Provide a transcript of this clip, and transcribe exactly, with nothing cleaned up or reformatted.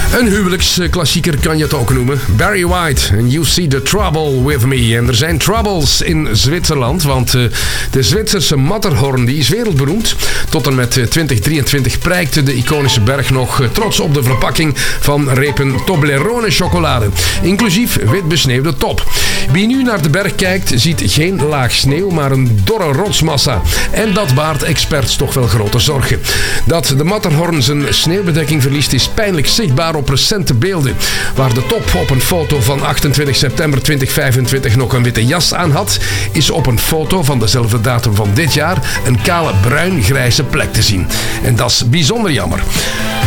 Een huwelijksklassieker kan je het ook noemen. Barry White en You See the Trouble with Me. En er zijn troubles in Zwitserland, want uh, de Zwitserse Matterhorn die is wereldberoemd. Tot en met twintig drieëntwintig prijkte de iconische berg nog uh, trots op de verpakking van repen Toblerone chocolade. Inclusief wit besneeuwde top. Wie nu naar de berg kijkt, ziet geen laag sneeuw, maar een dorre rotsmassa. En dat baart experts toch wel grote zorgen. Dat de Matterhorn zijn sneeuwbedekking verliest is pijnlijk zichtbaar op recente beelden. Waar de top op een foto van achtentwintig september tweeduizend vijfentwintig nog een witte jas aan had, is op een foto van dezelfde datum van dit jaar een kale bruin-grijze plek te zien. En dat is bijzonder jammer.